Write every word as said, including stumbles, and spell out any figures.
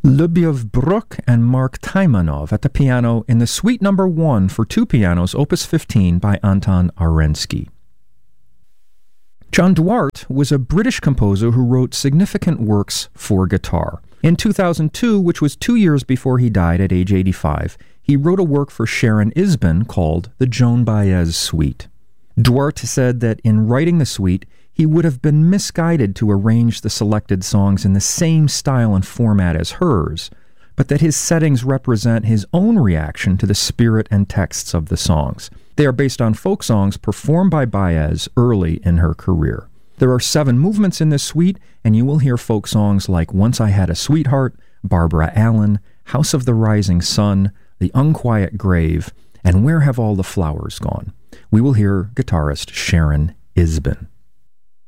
Lyubov Bruk and Mark Taimanov at the piano in the Suite Number One for two pianos, Opus fifteen by Anton Arensky. John Duarte was a British composer who wrote significant works for guitar. In two thousand two, which was two years before he died at age eighty-five, he wrote a work for Sharon Isbin called the Joan Baez Suite. Duarte said that in writing the suite, he would have been misguided to arrange the selected songs in the same style and format as hers, but that his settings represent his own reaction to the spirit and texts of the songs. They are based on folk songs performed by Baez early in her career. There are seven movements in this suite, and you will hear folk songs like Once I Had a Sweetheart, Barbara Allen, House of the Rising Sun, The Unquiet Grave, and Where Have All the Flowers Gone? We will hear guitarist Sharon Isbin.